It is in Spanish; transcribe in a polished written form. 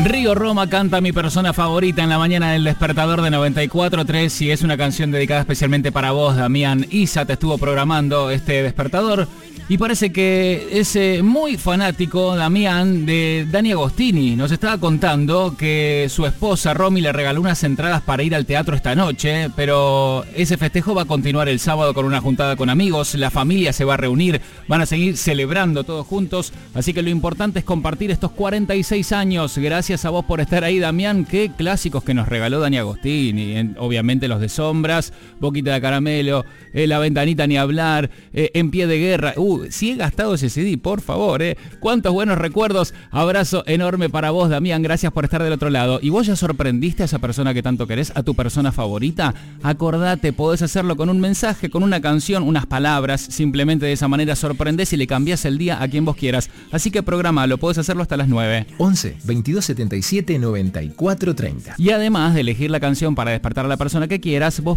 Río Roma canta Mi persona favorita en la mañana del Despertador de 94.3 y es una canción dedicada especialmente para vos, Damián. Isa te estuvo programando este despertador y parece que es muy fanático, Damián, de Dani Agostini. Nos estaba contando que su esposa Romy le regaló unas entradas para ir al teatro esta noche, pero ese festejo va a continuar el sábado con una juntada con amigos, la familia se va a reunir, van a seguir celebrando todos juntos, así que lo importante es compartir estos 46 años. Gracias a vos por estar ahí, Damián. Qué clásicos que nos regaló Dani Agostini. Obviamente los de Sombras, Boquita de Caramelo, La Ventanita ni hablar, En pie de guerra. Si he gastado ese CD, por favor, cuántos buenos recuerdos. Abrazo enorme para vos, Damián. Gracias por estar del otro lado. ¿Y vos ya sorprendiste a esa persona que tanto querés, a tu persona favorita? Acordate, podés hacerlo con un mensaje, con una canción, unas palabras. Simplemente de esa manera sorprendés y le cambiás el día a quien vos quieras. Así que programalo, podés hacerlo hasta las 9. 11 22 77 94 30. Y además de elegir la canción para despertar a la persona que quieras, vos